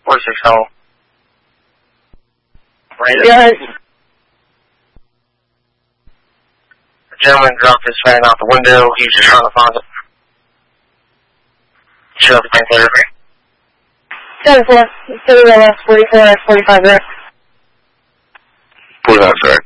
46 home. Right. Yeah. The gentleman dropped his fan out the window. He was just trying to find it. Show the bank later. 7-4, 44, 45 there. 49, sorry.